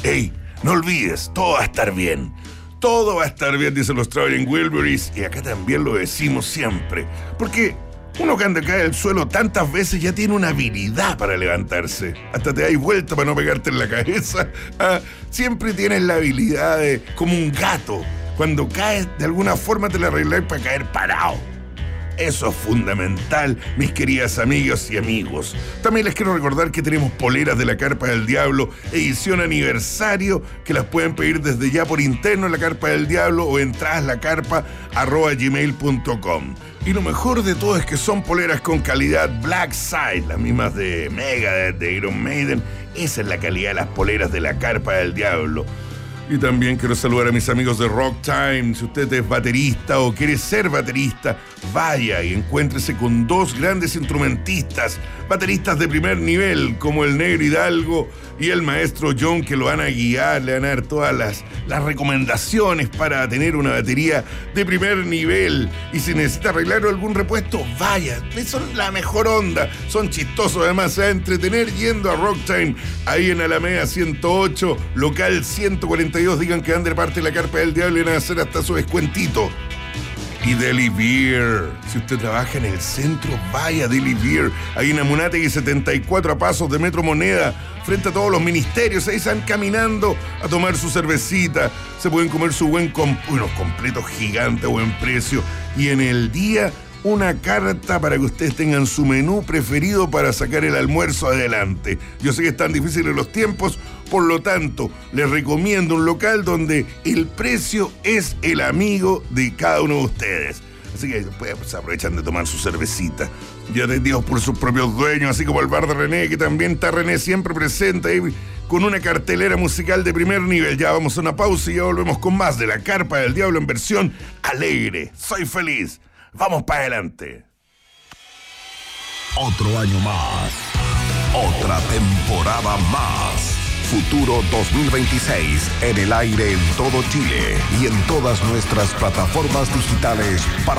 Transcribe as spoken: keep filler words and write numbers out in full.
Hey, no olvides, todo va a estar bien. Todo va a estar bien, dicen los Traveling Wilburys, y acá también lo decimos siempre. Porque uno que anda cae al suelo tantas veces ya tiene una habilidad para levantarse. Hasta te dais vuelta para no pegarte en la cabeza. Ah, siempre tienes la habilidad de, como un gato, cuando caes, de alguna forma te la arregláis para caer parado. Eso es fundamental, mis queridas amigas y amigos. También les quiero recordar que tenemos poleras de la Carpa del Diablo, edición aniversario, que las pueden pedir desde ya por interno en la Carpa del Diablo o entradas la carpa arroba gmail punto com. Y lo mejor de todo es que son poleras con calidad Black Side, las mismas de Megadeth, de Iron Maiden. Esa es la calidad de las poleras de la Carpa del Diablo. Y también quiero saludar a mis amigos de Rock Time. Si usted es baterista o quiere ser baterista, vaya y encuéntrese con dos grandes instrumentistas, bateristas de primer nivel, como el Negro Hidalgo y el maestro John, que lo van a guiar, le van a dar todas las, las recomendaciones para tener una batería de primer nivel. Y si necesita arreglar algún repuesto, vaya, son la mejor onda, son chistosos, además se va a entretener yendo a Rock Time, ahí en Alameda ciento ocho, local ciento cuarenta y dos, digan que van de parte de la Carpa del Diablo y van a hacer hasta su descuentito. Y Deli Beer, si usted trabaja en el centro, vaya a Deli Beer, ahí en Amunátegui setenta y cuatro, a pasos de Metro Moneda, frente a todos los ministerios. Ahí están caminando a tomar su cervecita, se pueden comer su buen comp unos completos gigantes a buen precio, y en el día una carta para que ustedes tengan su menú preferido para sacar el almuerzo adelante. Yo sé que están difíciles los tiempos, por lo tanto, les recomiendo un local donde el precio es el amigo de cada uno de ustedes. Así que pues, aprovechan de tomar su cervecita, ya atendidos por sus propios dueños, así como el bar de René, que también está René siempre presente ahí, con una cartelera musical de primer nivel. Ya vamos a una pausa y ya volvemos con más de la Carpa del Diablo en versión alegre. Soy feliz. Vamos para adelante. Otro año más. Otra temporada más. Futuro dos mil veintiséis en el aire en todo Chile y en todas nuestras plataformas digitales para